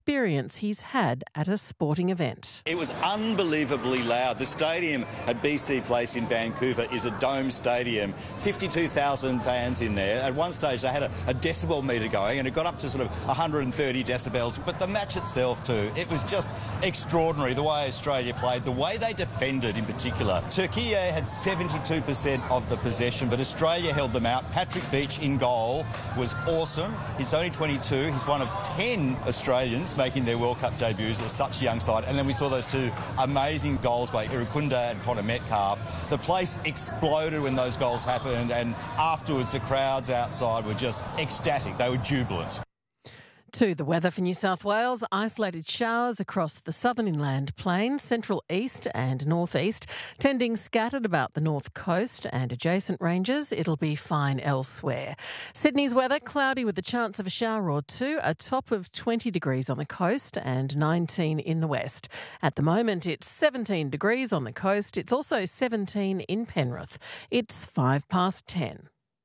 experience he's had at a sporting event. It was unbelievably loud. The stadium at BC Place in Vancouver is a dome stadium, 52,000 fans in there. At one stage they had a decibel meter going and it got up to sort of 130 decibels. But the match itself too, it was just extraordinary the way Australia played, the way they defended in particular. Turkey had 72% of the possession, but Australia held them out. Patrick Beach in goal was awesome. He's only 22. He's one of 10 Australians making their World Cup debuts at such a young side. And then we saw those two amazing goals by Irukunda and Connor Metcalf. The place exploded when those goals happened, and afterwards the crowds outside were just ecstatic. They were jubilant. To the weather for New South Wales, isolated showers across the southern inland plain, central east and northeast, tending scattered about the north coast and adjacent ranges. It'll be fine elsewhere. Sydney's weather, cloudy with the chance of a shower or two, a top of 20 degrees on the coast and 19 in the west. At the moment, it's 17 degrees on the coast. It's also 17 in Penrith. It's 10:05.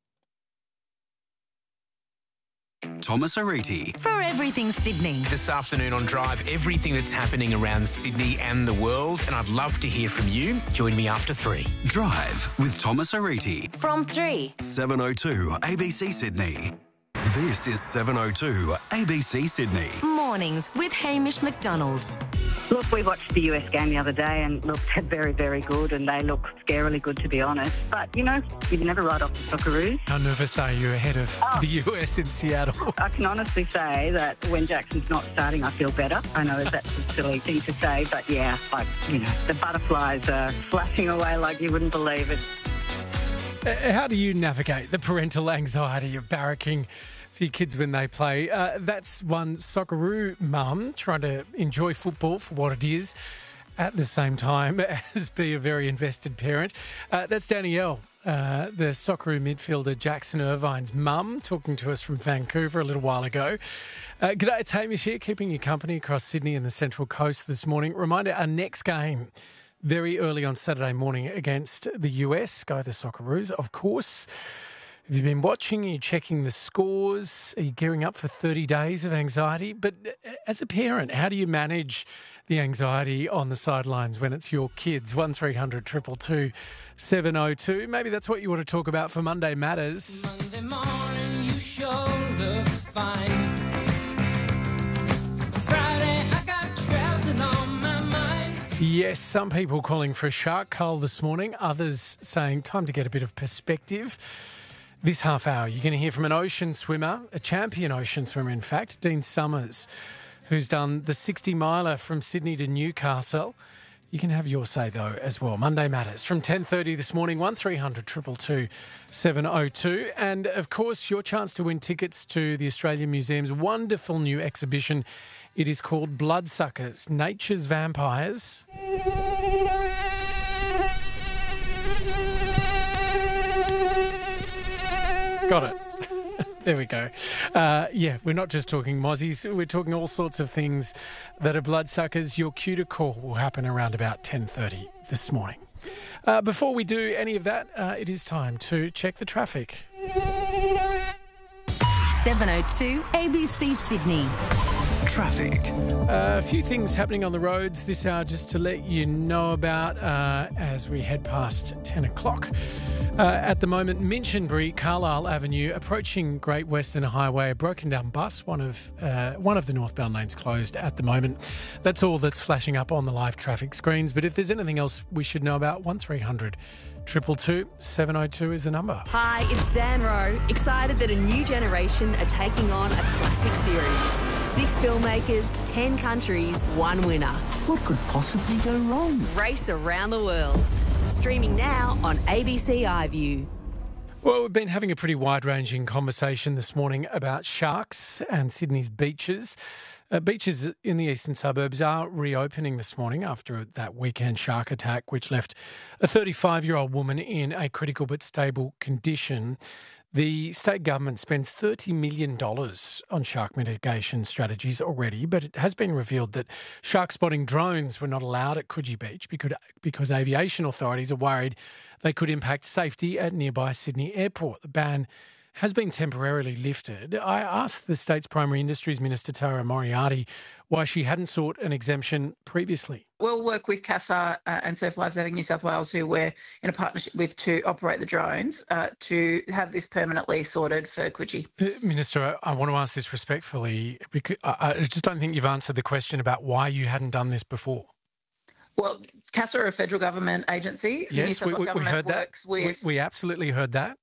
Thomas Ariti. For everything Sydney. This afternoon on Drive, everything that's happening around Sydney and the world, and I'd love to hear from you. Join me after 3. Drive with Thomas Ariti. From 3. 7:02 ABC Sydney. This is 7:02 ABC Sydney. Mornings with Hamish McDonald. Look, we watched the US game the other day and looked very, very good, and they look scarily good, to be honest. But, you know, you never write off the Socceroos. How nervous are you ahead of the US in Seattle? I can honestly say that when Jackson's not starting, I feel better. I know that's a silly thing to say, but yeah, the butterflies are flashing away like you wouldn't believe it. How do you navigate the parental anxiety of barracking for your kids when they play? That's one Socceroo mum trying to enjoy football for what it is at the same time as be a very invested parent. That's Danielle, the Socceroo midfielder Jackson Irvine's mum, talking to us from Vancouver a little while ago. G'day, it's Hamish here, keeping you company across Sydney and the Central Coast this morning. Reminder, our next game very early on Saturday morning against the US. Go the Socceroos, of course. Have you been watching? Are you checking the scores? Are you gearing up for 30 days of anxiety? But as a parent, how do you manage the anxiety on the sidelines when it's your kids? 1300 222 702. Maybe that's what you want to talk about for Monday Matters. Monday morning, you sure look fine. Friday, I got traveling on my mind. Yes, some people calling for a shark cull this morning. Others saying time to get a bit of perspective. This half hour, you're going to hear from an ocean swimmer, a champion ocean swimmer, in fact, Dean Summers, who's done the 60-miler from Sydney to Newcastle. You can have your say, though, as well. Monday Matters from 10:30 this morning, 1300 222 702. And, of course, your chance to win tickets to the Australian Museum's wonderful new exhibition. It is called Bloodsuckers, Nature's Vampires. Got it. There we go. We're not just talking mozzies. We're talking all sorts of things that are bloodsuckers. Your cue to call will happen around about 10:30 this morning. Before we do any of that, it is time to check the traffic. 7:02 ABC Sydney. Traffic. A few things happening on the roads this hour just to let you know about as we head past 10 o'clock. At the moment, Minchinbury, Carlisle Avenue, approaching Great Western Highway, a broken down bus, one of the northbound lanes closed at the moment. That's all that's flashing up on the live traffic screens. But if there's anything else we should know about, 1300 222 702 is the number. Hi, it's Zanro. Excited that a new generation are taking on a classic series. 6 filmmakers, 10 countries, 1 winner. What could possibly go wrong? Race around the world. Streaming now on ABC iView. Well, we've been having a pretty wide-ranging conversation this morning about sharks and Sydney's beaches. Beaches in the eastern suburbs are reopening this morning after that weekend shark attack, which left a 35-year-old woman in a critical but stable condition. The state government spends $30 million on shark mitigation strategies already, but it has been revealed that shark spotting drones were not allowed at Coogee Beach because aviation authorities are worried they could impact safety at nearby Sydney Airport. The ban has been temporarily lifted. I asked the state's Primary Industries Minister, Tara Moriarty, why she hadn't sought an exemption previously. We'll work with CASA and Surf Lifesaving New South Wales, who we're in a partnership with to operate the drones, to have this permanently sorted for Coogee. Minister, I want to ask this respectfully, because I just don't think you've answered the question about why you hadn't done this before. Well, CASA are a federal government agency. Yes, we heard that. We absolutely heard that.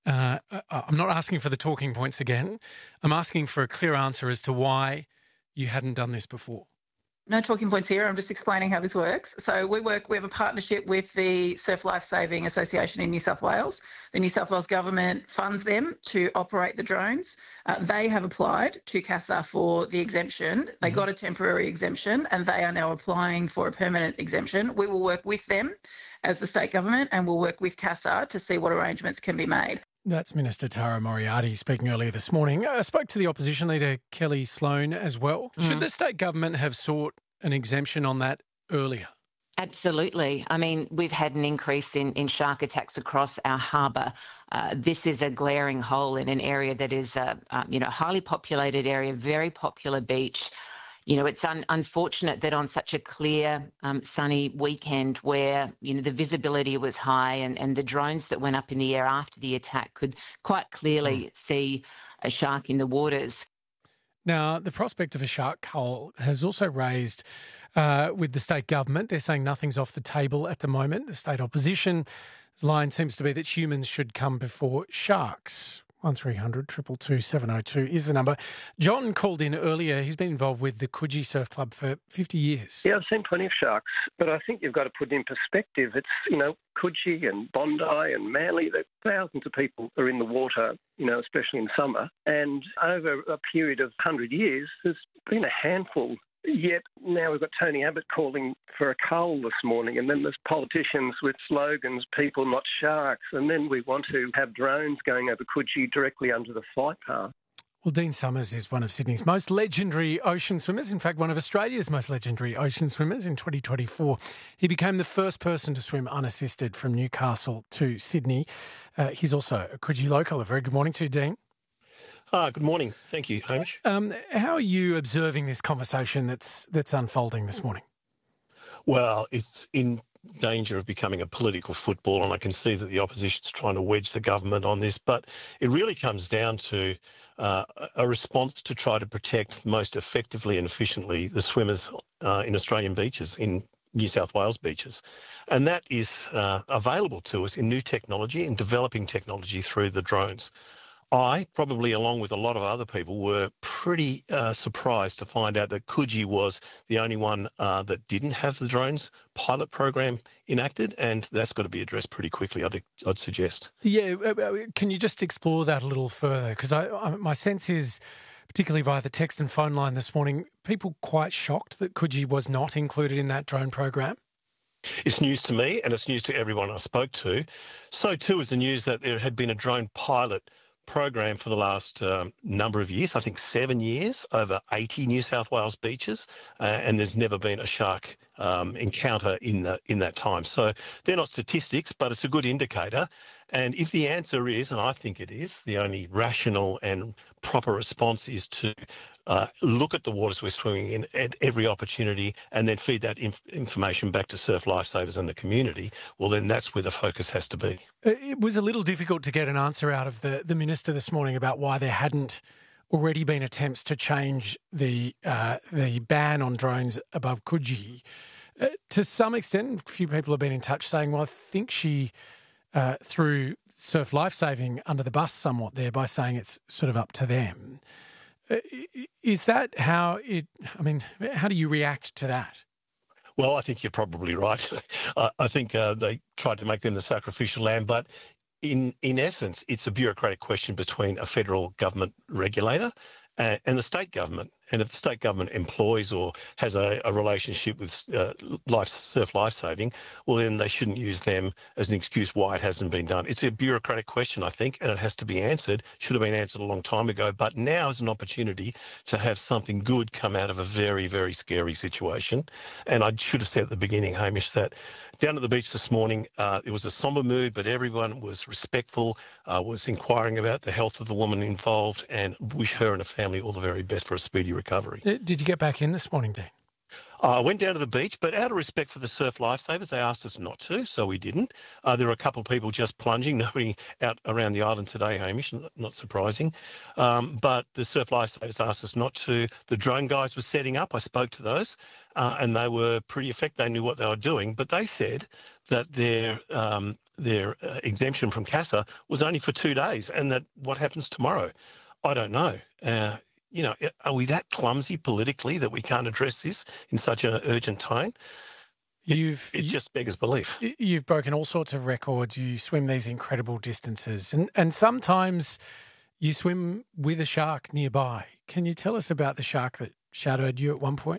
I'm not asking for the talking points again. I'm asking for a clear answer as to why you hadn't done this before. No talking points here. I'm just explaining how this works. So we have a partnership with the Surf Lifesaving Association in New South Wales. The New South Wales government funds them to operate the drones. They have applied to CASA for the exemption. They got a temporary exemption and they are now applying for a permanent exemption. We will work with them as the state government and we'll work with CASA to see what arrangements can be made. That's Minister Tara Moriarty speaking earlier this morning. I spoke to the opposition leader, Kelly Sloan, as well. Should the state government have sought an exemption on that earlier? Absolutely. I mean, we've had an increase in shark attacks across our harbour. This is a glaring hole in an area that is a highly populated area, very popular beach. It's unfortunate that on such a clear, sunny weekend where, the visibility was high and the drones that went up in the air after the attack could quite clearly see a shark in the waters. Now, the prospect of a shark hole has also raised with the state government. They're saying nothing's off the table at the moment. The state opposition's line seems to be that humans should come before sharks. 1300 222 702 is the number. John called in earlier. He's been involved with the Coogee Surf Club for 50 years. Yeah, I've seen plenty of sharks, but I think you've got to put it in perspective. It's, Coogee and Bondi and Manly, thousands of people are in the water, especially in summer. And over a period of 100 years, there's been a handful. Yet now we've got Tony Abbott calling for a cull this morning, and then there's politicians with slogans, people not sharks, and then we want to have drones going over Coogee directly under the flight path. Well, Dean Summers is one of Sydney's most legendary ocean swimmers, in fact, one of Australia's most legendary ocean swimmers in 2024. He became the first person to swim unassisted from Newcastle to Sydney. He's also a Coogee local. A very good morning to you, Dean. Good morning. Thank you, Hamish. How are you observing this conversation that's unfolding this morning? Well, it's in danger of becoming a political football, and I can see that the opposition's trying to wedge the government on this, but it really comes down to a response to try to protect most effectively and efficiently the swimmers in Australian beaches, in New South Wales beaches. And that is available to us in new technology and developing technology through the drones. I, probably along with a lot of other people, were pretty surprised to find out that Coogee was the only one that didn't have the drones pilot program enacted, and that's got to be addressed pretty quickly, I'd suggest. Yeah, can you just explore that a little further? Because my sense is, particularly via the text and phone line this morning, people quite shocked that Coogee was not included in that drone program. It's news to me, and it's news to everyone I spoke to. So too is the news that there had been a drone pilot program for the last number of years, I think 7 years, over 80 New South Wales beaches, and there's never been a shark encounter in that time. So they're not statistics, but it's a good indicator. And if the answer is, and I think it is, the only rational and proper response is to look at the waters we're swimming in at every opportunity and then feed that information back to surf lifesavers and the community, well, then that's where the focus has to be. It was a little difficult to get an answer out of the minister this morning about why there hadn't already been attempts to change the ban on drones above Coogee. To some extent, a few people have been in touch saying, well, I think she threw surf lifesaving under the bus somewhat there by saying it's sort of up to them. Is that how how do you react to that? Well, I think you're probably right. I think they tried to make them the sacrificial lamb, but in essence, it's a bureaucratic question between a federal government regulator and the state government. And if the state government employs or has a relationship with surf lifesaving, well, then they shouldn't use them as an excuse why it hasn't been done. It's a bureaucratic question, I think, and it has to be answered. Should have been answered a long time ago. But now is an opportunity to have something good come out of a very, very scary situation. And I should have said at the beginning, Hamish, that down at the beach this morning, it was a sombre mood, but everyone was respectful, was inquiring about the health of the woman involved, and wish her and her family all the very best for a speedy recovery. Did you get back in this morning, Dean? I went down to the beach, but out of respect for the surf lifesavers, they asked us not to, so we didn't. There were a couple of people just plunging, nobody out around the island today, Hamish, not surprising. But the surf lifesavers asked us not to. The drone guys were setting up. I spoke to those, and they were pretty effective. They knew what they were doing, but they said that their exemption from CASA was only for 2 days, and that what happens tomorrow, I don't know. Are we that clumsy politically that we can't address this in such an urgent tone? It just beggars belief. You've broken all sorts of records. You swim these incredible distances, and sometimes you swim with a shark nearby. Can you tell us about the shark that shadowed you at one point?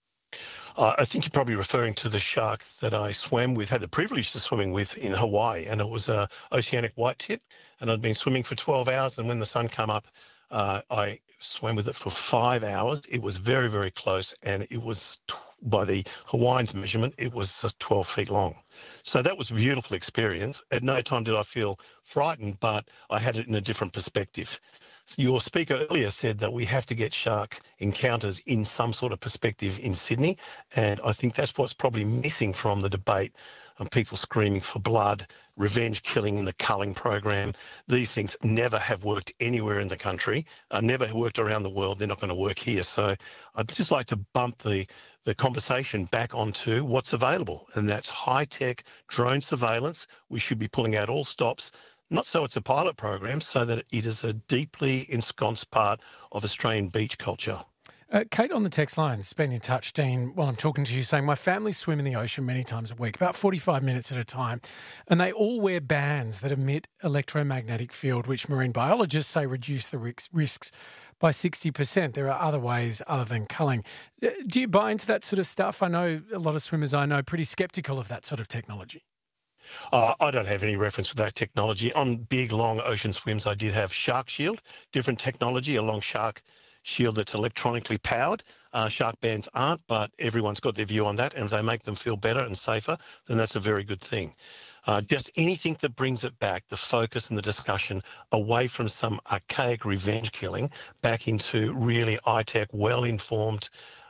I think you're probably referring to the shark that I swam with, had the privilege of swimming with in Hawaii, and it was an oceanic white-tip, and I'd been swimming for 12 hours, and when the sun came up, I swam with it for 5 hours. It was very, very close, and it was, by the Hawaiians' measurement, it was 12 feet long. So that was a beautiful experience. At no time did I feel frightened, but I had it in a different perspective. So your speaker earlier said that we have to get shark encounters in some sort of perspective in Sydney, and I think that's what's probably missing from the debate and people screaming for blood, revenge killing in the culling program. These things never have worked anywhere in the country, never worked around the world. They're not going to work here. So I'd just like to bump the conversation back onto what's available, and that's high-tech drone surveillance. We should be pulling out all stops, not so it's a pilot program, so that it is a deeply ensconced part of Australian beach culture. Kate on the text line has been in touch, Dean, while I'm talking to you, saying my family swim in the ocean many times a week, about 45 minutes at a time, and they all wear bands that emit electromagnetic field, which marine biologists say reduce the risks by 60%. There are other ways other than culling. Do you buy into that sort of stuff? I know a lot of swimmers I know pretty sceptical of that sort of technology. I don't have any reference for that technology. On big, long ocean swims, I did have Shark Shield, different technology, a long Shark Shield that's electronically powered. Shark bands aren't, but everyone's got their view on that, and if they make them feel better and safer, then that's a very good thing. Just anything that brings it back, the focus and the discussion away from some archaic revenge killing, back into really high-tech, well-informed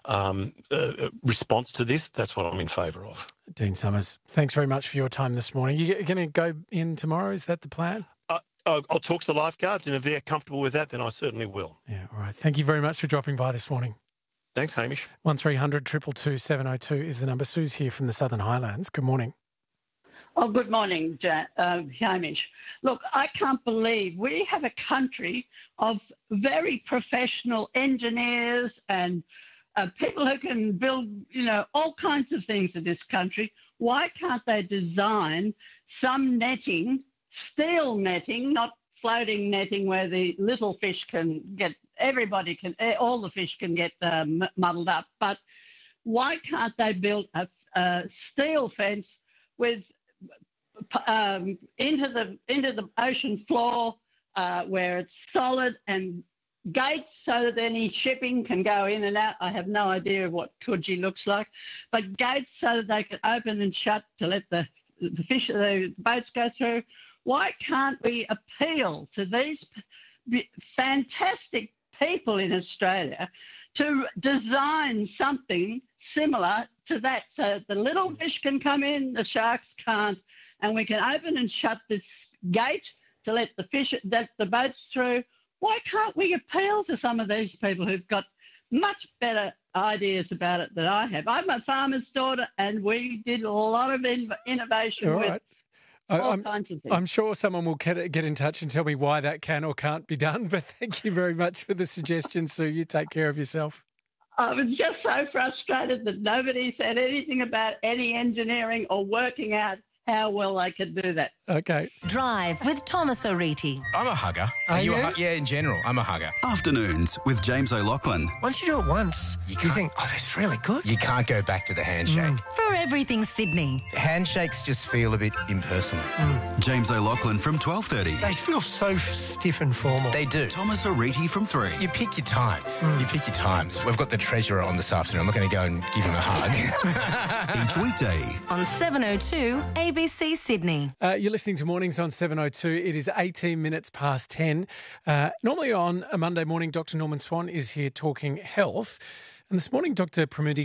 response to this, that's what I'm in favour of. Dean Summers, thanks very much for your time this morning. You're going to go in tomorrow, is that the plan? I'll talk to the lifeguards, and if they're comfortable with that, then I certainly will. Yeah, all right. Thank you very much for dropping by this morning. Thanks, Hamish. 1300 222 702 is the number. Sue's here from the Southern Highlands. Good morning. Oh, good morning, Hamish. Look, I can't believe we have a country of very professional engineers and people who can build, all kinds of things in this country. Why can't they design some netting, steel netting, not floating netting where the little fish can get, all the fish can get muddled up. But why can't they build a steel fence with into the ocean floor where it's solid, and gates so that any shipping can go in and out? I have no idea what Coogee looks like, but gates so that they can open and shut to let the boats go through. Why can't we appeal to these fantastic people in Australia to design something similar to that, so the little fish can come in, the sharks can't, and we can open and shut this gate to let the boats through? Why can't we appeal to some of these people who've got much better ideas about it than I have? I'm a farmer's daughter, and we did a lot of innovation with all kinds of things. I'm sure someone will get in touch and tell me why that can or can't be done, but thank you very much for the suggestion, Sue. You take care of yourself. I was just so frustrated that nobody said anything about any engineering or working out how well they could do that. Okay. Drive with Thomas O'Reilly. I'm a hugger. Are you? Yeah, in general, I'm a hugger. Afternoons with James O'Loughlin. Once you do it once, you think, oh, that's really good. You can't go back to the handshake. For everything Sydney. Handshakes just feel a bit impersonal. James O'Loughlin from 12:30. They feel so stiff and formal. They do. Thomas O'Reilly from 3. You pick your times. You pick your times. We've got the treasurer on this afternoon. I'm not going to go and give him a hug. Each weekday. On 702 ABC Sydney. You're listening to Mornings on 702. It is 18 minutes past 10. Normally on a Monday morning, Dr. Norman Swan is here talking health. And this morning, Dr. Pramudi